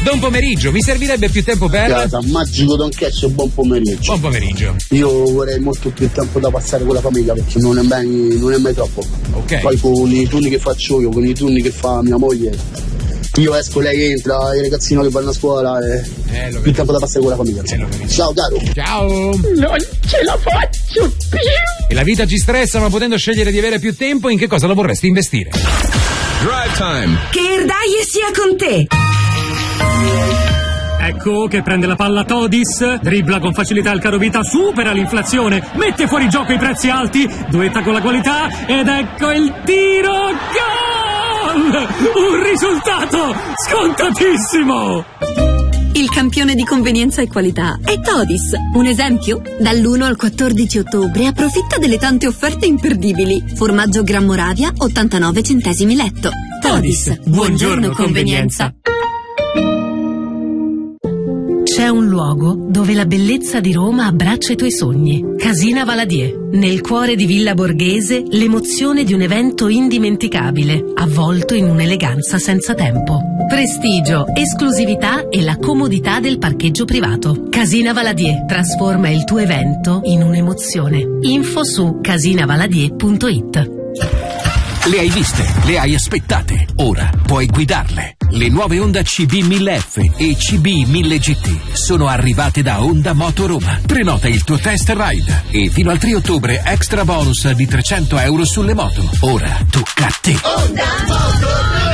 Buon pomeriggio, mi servirebbe più tempo per... Casa, magico Don Cazzo, buon pomeriggio. Buon pomeriggio. Io vorrei molto più tempo da passare con la famiglia perché non è mai troppo. Ok. Poi con i turni che faccio io, con i turni che fa mia moglie, io esco, lei entra, i ragazzini che vanno a scuola e più tempo da passare con la famiglia. Ciao caro. Ciao. Non ce la faccio più. E la vita ci stressa, ma potendo scegliere di avere più tempo, in che cosa la vorresti investire? Drive Time. Che Erdaie sia con te. Ecco che prende la palla Todis, dribbla con facilità il carovita, supera l'inflazione, mette fuori gioco i prezzi alti, duetta con la qualità ed ecco il tiro, gol! Un risultato scontatissimo! Il campione di convenienza e qualità è Todis. Un esempio? Dall'1 al 14 ottobre approfitta delle tante offerte imperdibili. Formaggio Gran Moravia 89 centesimi letto. Todis, buongiorno convenienza. C'è un luogo dove la bellezza di Roma abbraccia i tuoi sogni. Casina Valadier. Nel cuore di Villa Borghese, l'emozione di un evento indimenticabile, avvolto in un'eleganza senza tempo. Prestigio, esclusività e la comodità del parcheggio privato. Casina Valadier trasforma il tuo evento in un'emozione. Info su casinavaladier.it. Le hai viste, le hai aspettate, ora puoi guidarle. Le nuove Honda CB1000F e CB1000 GT sono arrivate da Honda Moto Roma. Prenota il tuo test ride e fino al 3 ottobre extra bonus di €300 sulle moto. Ora tocca a te. Honda Moto Roma.